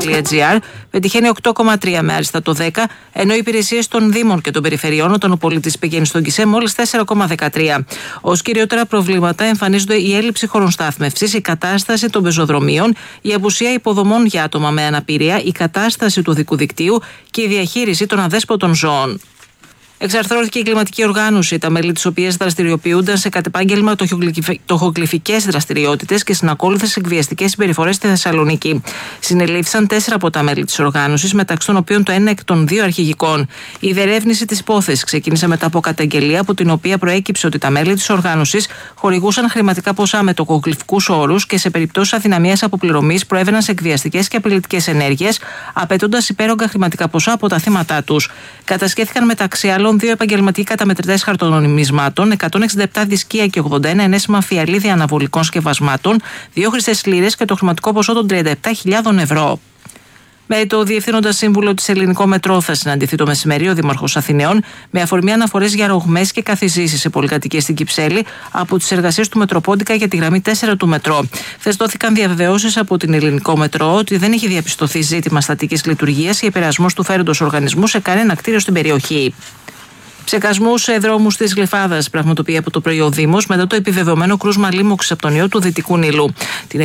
metro.gr πετυχαίνει 8,3 με άριστα το 10, ενώ οι υπηρεσίες των Δήμων και των Περιφερειών, όταν ο πολίτης πηγαίνει στον ΚΙΣΕ, μόλις 4,13. Ως κυριότερα προβλήματα εμφανίζονται η έλλειψη χώρων στάθμευσης, η κατάσταση των πεζοδρομίων, η απουσία υποδομών για άτομα με αναπηρία, η κατάσταση του οδικού δικτύου και η διαχείριση των αδέσποτων ζώων. Εξαρθρώθηκε η κλιματική οργάνωση, τα μέλη της οποίας δραστηριοποιούνταν σε κατ' επάγγελμα τοχογλυφικές δραστηριότητες και συνακόλουθες εκβιαστικές συμπεριφορές στη Θεσσαλονίκη. Συνελήφθησαν 4 από τα μέλη της οργάνωσης, μεταξύ των οποίων το ένα εκ των 2 αρχηγικών. Η διερεύνηση της υπόθεσης ξεκίνησε μετά από καταγγελία, από την οποία προέκυψε ότι τα μέλη της οργάνωσης χορηγούσαν χρηματικά ποσά με τοχογλυφικούς όρους και σε περιπτώσεις αδυναμίας αποπληρωμής προέβαιναν σε εκβιαστικές και απειλητικές ενέργειες, απαιτώντας υπέρογκα χρηματικά ποσά από τα θύματά τους. Κατασχέθηκαν μεταξύ άλλων 2 επαγγελματικοί καταμετρητές χαρτονομισμάτων, 167 δισκία και 81 ενέσιμα φιαλίδια αναβολικών σκευασμάτων, 2 χρυσές λίρες και το χρηματικό ποσό των 37.000 ευρώ. Με το Διευθύνοντα Σύμβουλο της Ελληνικό Μετρό θα συναντηθεί το μεσημέρι ο Δήμαρχος Αθηναίων με αφορμή αναφορές για ρογμές και καθιζήσεις σε πολυκατοικίες στην Κυψέλη από τις εργασίες του Μετροπόντικα για τη γραμμή 4 του Μετρό. Χθες δόθηκαν διαβεβαιώσεις από την Ελληνικό Μετρό ότι δεν έχει διαπιστωθεί ζήτημα στατικής λειτουργίας ή επηρεασμός του φέροντος οργανισμού σε κανένα κτίριο στην περιοχή. Ψεκασμούς σε δρόμους της Γλυφάδας πραγματοποιεί από το πρωί ο Δήμος μετά το επιβεβαιωμένο κρούσμα λίμωξης από τον ιό του Δυτικού Νείλου.